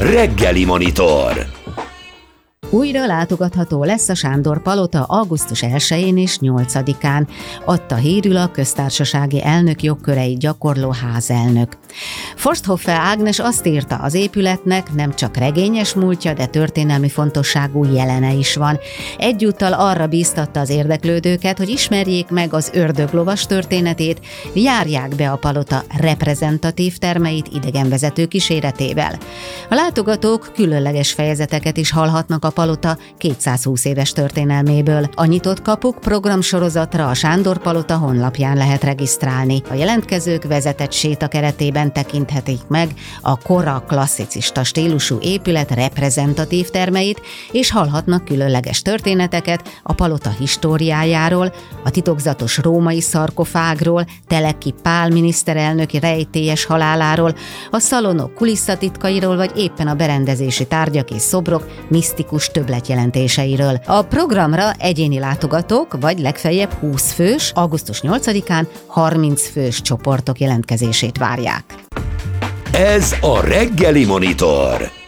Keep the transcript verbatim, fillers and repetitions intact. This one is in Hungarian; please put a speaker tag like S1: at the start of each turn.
S1: Reggeli Monitor.
S2: Újra látogatható lesz a Sándor Palota augusztus elsején és nyolcadikán, adta hírül a köztársasági elnök jogköreit gyakorló házelnök. Forsthoffer Ágnes azt írta, az épületnek nem csak regényes múltja, de történelmi fontosságú jelene is van. Egyúttal arra bíztatta az érdeklődőket, hogy ismerjék meg az ördöglovas történetét, járják be a palota reprezentatív termeit idegenvezető kíséretével. A látogatók különleges fejezeteket is hallhatnak a palota kétszázhúsz éves történelméből. A nyitott kapuk programsorozatra a Sándor Palota honlapján lehet regisztrálni. A jelentkezők vezetett séta keretében tekinthetik meg a kora klasszicista stílusú épület reprezentatív termeit, és hallhatnak különleges történeteket a palota históriájáról, a titokzatos római szarkofágról, Teleki Pál miniszterelnök rejtélyes haláláról, a szalonok kulisszatitkairól, vagy éppen a berendezési tárgyak és szobrok misztikus többletjelentéseiről. A programra egyéni látogatók, vagy legfeljebb húsz fős, augusztus nyolcadikán harminc fős csoportok jelentkezését várják.
S1: Ez a Reggeli Monitor.